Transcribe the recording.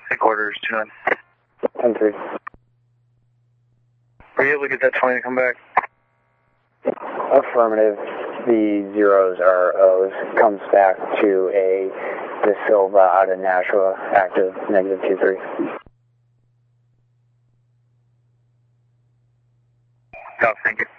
Headquarters 29. 10-3. Were you able to get that 20 to come back? Affirmative. The zeros are O's. Comes back to a De Silva out of Nashua, active -23. Oh, thank you.